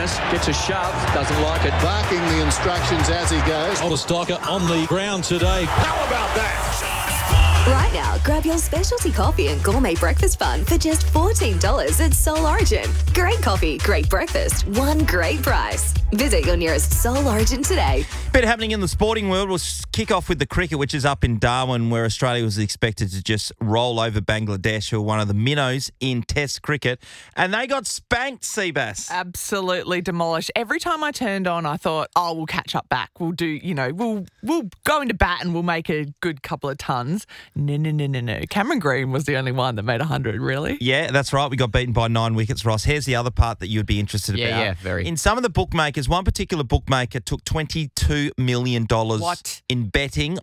Martinez gets a shove, doesn't like it. Barking the instructions as he goes. Stalker on the ground today. How about that? Right now, grab your specialty coffee and gourmet breakfast bun for just $14 at Soul Origin. Great coffee, great breakfast, one great price. Visit your nearest Soul Origin today. Bit happening in the sporting world. We'll kick off with the cricket, which is up in Darwin, where Australia was expected to just roll over Bangladesh, who are one of the minnows in Test cricket, and they got spanked, Seabass. Absolutely demolished. Every time I turned on, I thought, oh, we'll catch up back. We'll do, we'll go into bat and we'll make a good couple of tons. No. Cameron Green was the only one that made 100, really. Yeah, that's right. We got beaten by 9 wickets, Ross. Here's the other part that you'd be interested about. Yeah, very. In some of the bookmakers, one particular bookmaker took $22 million in betting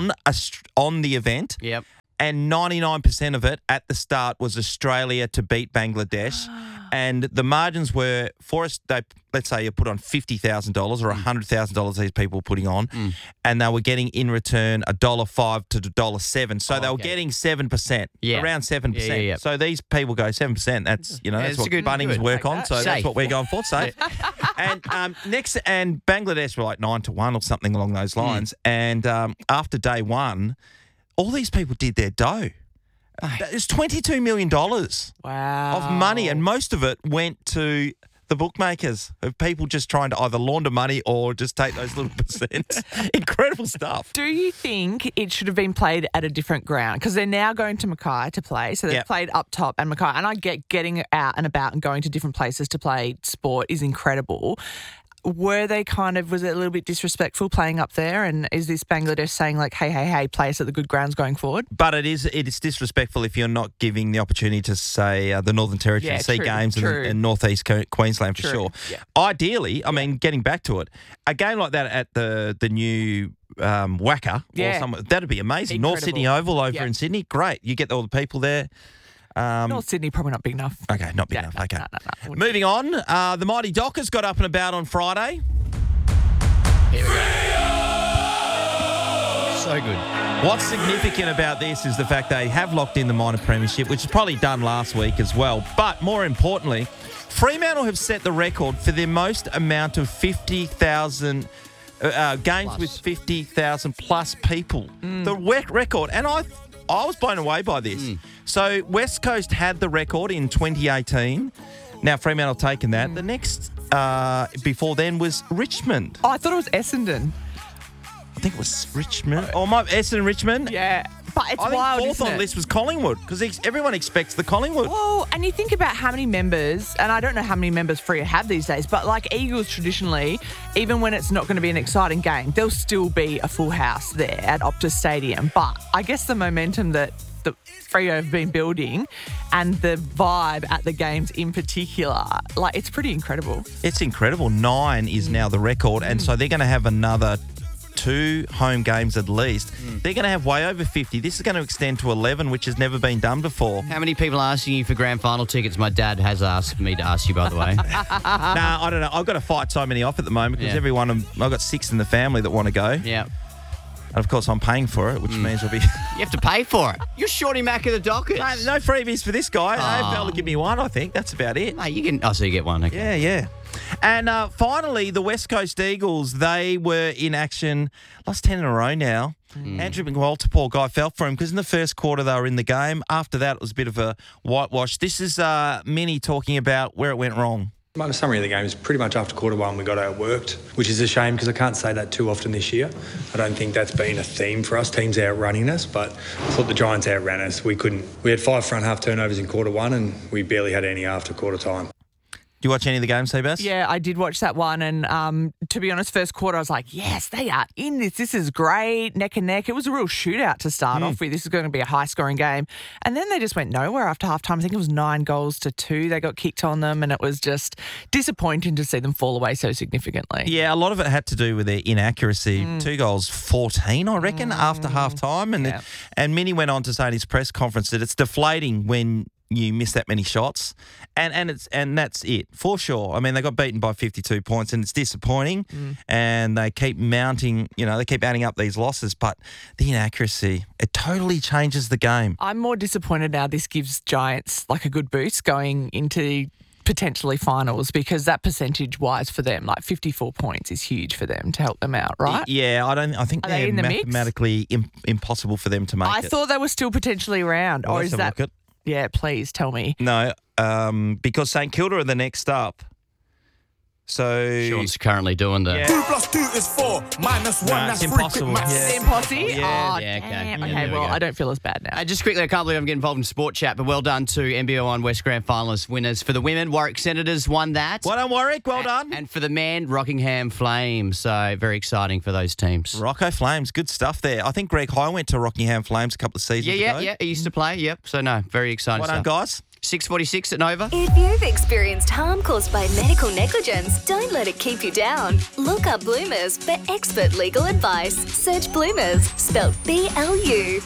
on the event. Yep. And 99% of it at the start was Australia to beat Bangladesh. And the margins were, for us, let's say you put on $50,000 or $100,000 these people were putting on, and they were getting in return $1.05 to $1.07. So they were getting 7%, around 7%. Yeah. So these people go 7%. That's that's what Bunnings work on. So that's what we're going for. Safe. And and Bangladesh were like 9-1 or something along those lines. And after day one, all these people did their dough. It's $22 million of money, and most of it went to the bookmakers, of people just trying to either launder money or just take those little percents. Incredible stuff. Do you think it should have been played at a different ground? Because they're now going to Mackay to play, so they've played up top and Mackay. And I get getting out and about and going to different places to play sport is incredible. Was it a little bit disrespectful playing up there? And is this Bangladesh saying like, hey, play us at the good grounds going forward? But it is disrespectful if you're not giving the opportunity to, say, the Northern Territory Sea Games and Northeast Queensland for sure. Yeah. Ideally, I mean, getting back to it, a game like that at the new Wacker or somewhere, that'd be amazing. Incredible. North Sydney Oval over in Sydney, great. You get all the people there. North Sydney, probably not big enough. Okay, not big enough. Okay. No. Moving on, the Mighty Dockers got up and about on Friday. Here we go. So good. What's significant about this is the fact they have locked in the minor premiership, which was probably done last week as well. But more importantly, Fremantle have set the record for their most amount of 50,000 games plus. With 50,000 plus people. The record. And I was blown away by this. So West Coast had the record in 2018. Now Fremantle have taken that. The next before then was Richmond. Oh, I thought it was Essendon. I think it was Richmond. Essendon, Richmond. Yeah. But it's I wild, think fourth on the list was Collingwood because everyone expects the Collingwood. Well, and you think about how many members, and I don't know how many members Freo have these days, but like Eagles traditionally, even when it's not going to be an exciting game, there'll still be a full house there at Optus Stadium. But I guess the momentum that the Freo have been building and the vibe at the games in particular, like it's pretty incredible. It's incredible. 9 is now the record, and so they're going to have another 2 home games at least. They're going to have way over 50. This is going to extend to 11, which has never been done before. How many people are asking you for grand final tickets? My dad has asked me to ask you, by the way. Nah, I don't know. I've got to fight so many off at the moment because I've got 6 in the family that want to go. Yeah. And of course, I'm paying for it, which means I'll be... You have to pay for it. You're Shorty Mac of the Dockers. No freebies for this guy. AFL will give me one, I think. That's about it. No, you can... Oh, so you get one. Okay. Yeah. And finally, the West Coast Eagles, they were in action, lost 10 in a row now. Andrew McWalter, poor guy, fell for him because in the first quarter they were in the game. After that, it was a bit of a whitewash. This is Minnie talking about where it went wrong. My summary of the game is pretty much after quarter one we got outworked, which is a shame because I can't say that too often this year. I don't think that's been a theme for us, teams outrunning us, but I thought the Giants outran us. We had 5 front half turnovers in quarter one and we barely had any after quarter time. Do you watch any of the games, Seabass? Yeah, I did watch that one. And to be honest, first quarter, I was like, yes, they are in this. This is great, neck and neck. It was a real shootout to start off with. This is going to be a high-scoring game. And then they just went nowhere after halftime. I think it was 9-2. They got kicked on them, and it was just disappointing to see them fall away so significantly. Yeah, a lot of it had to do with their inaccuracy. 2 goals, 14, I reckon, after halftime. And Minnie went on to say in his press conference that it's deflating when you miss that many shots, and that's it for sure. I mean, they got beaten by 52 points, and it's disappointing. And they keep mounting, they keep adding up these losses. But the inaccuracy, it totally changes the game. I'm more disappointed now. This gives Giants like a good boost going into potentially finals because that percentage-wise for them, like 54 points is huge for them to help them out, right? Yeah, I think Are they they're in the mix? mathematically impossible for them to make I it. thought they were still potentially around. Well, Or let's is have a that... look at- Yeah, please tell me. No, because St Kilda are the next up. So Sean's currently doing the... Yeah. 2 + 2 is 4. -1, No, that's it's 3. impossible. Quick maths. Yeah. Same posse? Yeah, Oh, yeah, okay. damn. Yeah, Okay, there we well, go. I don't feel as bad now. Just quickly, I can't believe I'm getting involved in sport chat, but well done to NBL1 West Grand Finalist winners. For the women, Warwick Senators won that. well done, Warwick. Well done. And for the men, Rockingham Flames. So very exciting for those teams. Rocco Flames, good stuff there. I think Greg High went to Rockingham Flames a couple of seasons ago. Yeah. He used to play. Yep. So no, very exciting Well done, stuff. guys. 6:46 at Nova. If you've experienced harm caused by medical negligence, don't let it keep you down. Look up Bloomers for expert legal advice. Search Bloomers, spelled B-L-U.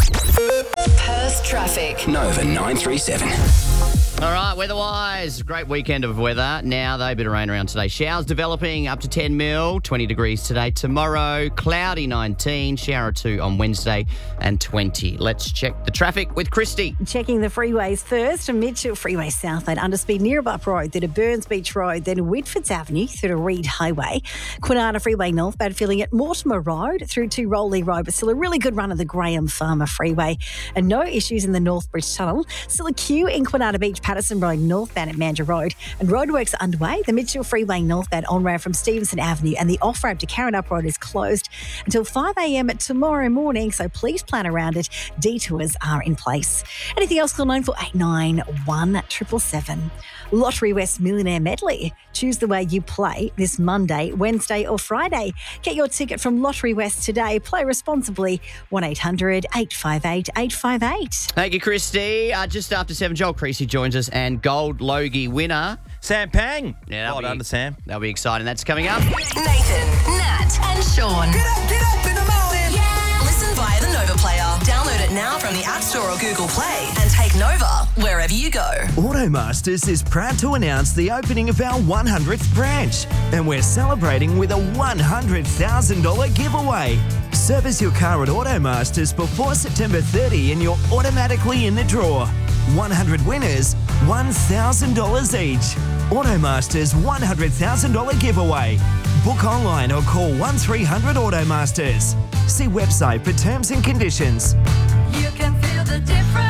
Perth traffic. Nova 937. All right, weather-wise, great weekend of weather. Now, though, a bit of rain around today. Showers developing up to 10 mil, 20 degrees today. Tomorrow, cloudy 19, shower 2 on Wednesday and 20. Let's check the traffic with Christy. Checking the freeways first. From Mitchell Freeway Southland, underspeed Neerabup Road, then to Burns Beach Road, then Whitfords Avenue through to Reed Highway. Quinana Freeway northbound filling at Mortimer Road through to Rowley Road, but still a really good run of the Graham Farmer Freeway. And no issues in the North Bridge Tunnel. Still a queue in Quinana Beach, Patterson Road northbound at Mandurah Road. And roadworks are underway. The Mitchell Freeway northbound on-ramp from Stevenson Avenue and the off-ramp to Karrinyup Road is closed until 5 a.m. tomorrow morning, so please plan around it. Detours are in place. Anything else, call 9489 1777. Lottery West Millionaire Medley. Choose the way you play this Monday, Wednesday or Friday. Get your ticket from Lottery West today. Play responsibly. 1800 858 858. Thank you, Christy. Just after 7, Joel Creasy joins us and Gold Logie winner, Sam Pang. Yeah, well done to Sam. That'll be exciting. That's coming up. Nathan, Nat, and Sean. Get up in the morning. Yeah. Listen via the Nova Player. Download it now from the App Store or Google Play and take Nova wherever you go. Automasters is proud to announce the opening of our 100th branch, and we're celebrating with a $100,000 giveaway. Service your car at Automasters before September 30 and you're automatically in the draw. 100 winners, $1,000 each. Automasters $100,000 giveaway. Book online or call 1300 Automasters. See website for terms and conditions. You can feel the difference.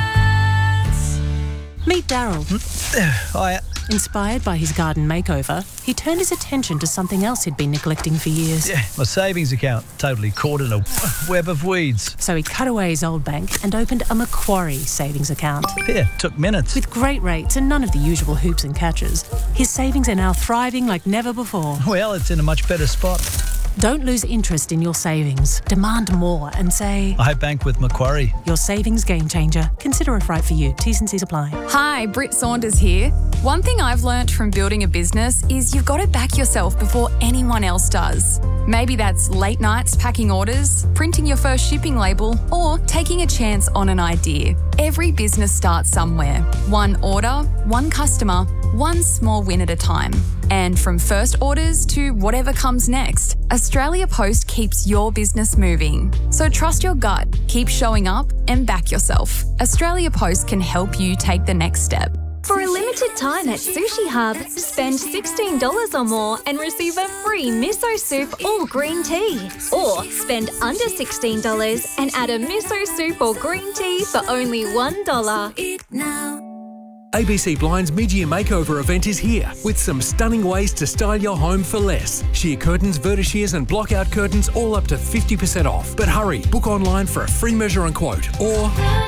Meet Daryl. Hiya. Inspired by his garden makeover, he turned his attention to something else he'd been neglecting for years. Yeah, my savings account totally caught in a web of weeds. So he cut away his old bank and opened a Macquarie savings account. Yeah, took minutes. With great rates and none of the usual hoops and catches, his savings are now thriving like never before. Well, it's in a much better spot. Don't lose interest in your savings. Demand more and say, I bank with Macquarie. Your savings game changer. Consider if right for you. T's and C's apply. Hi, Britt Saunders here. One thing I've learnt from building a business is you've got to back yourself before anyone else does. Maybe that's late nights packing orders, printing your first shipping label, or taking a chance on an idea. Every business starts somewhere. One order, one customer, one small win at a time. And from first orders to whatever comes next, Australia Post keeps your business moving. So trust your gut, keep showing up and back yourself. Australia Post can help you take the next step. For a limited time at Sushi Hub, spend $16 or more and receive a free miso soup or green tea. Or spend under $16 and add a miso soup or green tea for only $1. ABC Blind's mid-year makeover event is here with some stunning ways to style your home for less. Sheer curtains, vertishears and block-out curtains all up to 50% off. But hurry, book online for a free measure and quote or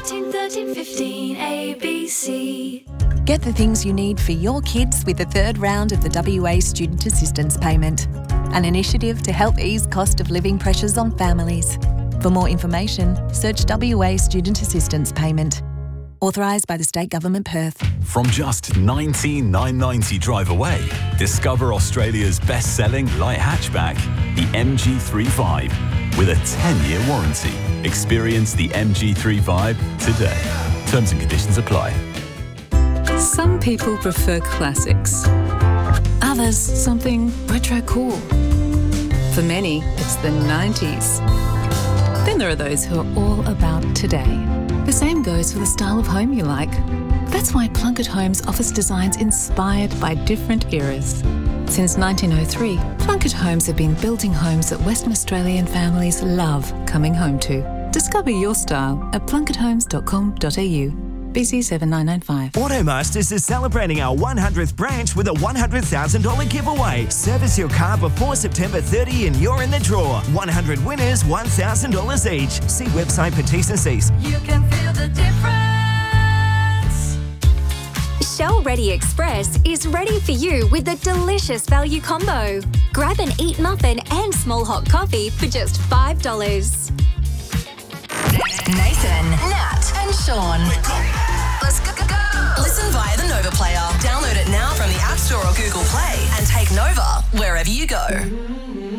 1315 ABC. Get the things you need for your kids with the third round of the WA Student Assistance Payment, an initiative to help ease cost of living pressures on families. For more information, search WA Student Assistance Payment. Authorised by the State Government Perth. From just $19,990 drive away, discover Australia's best-selling light hatchback, the MG3 with a 10-year warranty. Experience the MG3 today. Terms and conditions apply. Some people prefer classics. Others, something retro cool. For many, it's the 90s. Then there are those who are all about today. The same goes for the style of home you like. That's why Plunket Homes offers designs inspired by different eras. Since 1903, Plunket Homes have been building homes that Western Australian families love coming home to. Discover your style at plunkethomes.com.au. BC 7995. Automasters is celebrating our 100th branch with a $100,000 giveaway. Service your car before September 30 and you're in the draw. 100 winners, $1,000 each. See website for T's and C's. You can feel the difference. Shell Ready Express is ready for you with a delicious value combo. Grab an Eat muffin and small hot coffee for just $5. Nathan, Nat, and Sean. Let's go. Listen via the Nova Player. Download it now from the App Store or Google Play and take Nova wherever you go.